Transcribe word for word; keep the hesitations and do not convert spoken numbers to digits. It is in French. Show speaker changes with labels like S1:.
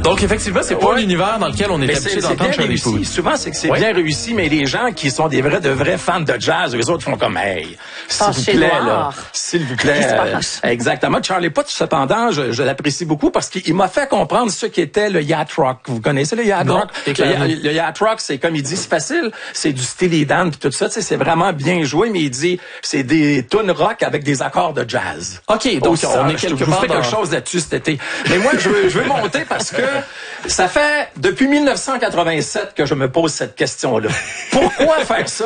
S1: Donc, effectivement, c'est pas
S2: ouais.
S1: l'univers dans lequel on est
S2: mais
S1: habitué
S2: c'est,
S1: d'entendre
S2: c'est
S1: Charlie
S2: réussi.
S1: Puth.
S2: Souvent, c'est que c'est
S1: ouais.
S2: bien réussi, mais les gens qui sont des vrais, de vrais fans de jazz, eux autres font comme, hey, s'il vous plaît, là, s'il vous plaît. Euh, exactement. Charlie Puth, cependant, je, je l'apprécie beaucoup parce qu'il m'a fait comprendre ce qu'était le yacht rock. Vous connaissez le yacht
S1: non,
S2: rock? Le, le yacht rock, c'est comme il dit, c'est facile, c'est du Steely Dan pis tout ça, tu sais, c'est vraiment bien joué, mais il dit, c'est des tunes rock avec des accords de jazz.
S1: OK, donc
S2: oh,
S1: on
S2: ça,
S1: est quelque
S2: je
S1: part
S2: fais
S1: dans...
S2: quelque chose là-dessus cet été. Mais moi, je veux, je veux monter parce que ça fait depuis mille neuf cent quatre-vingt-sept que je me pose cette question-là. Pourquoi faire ça?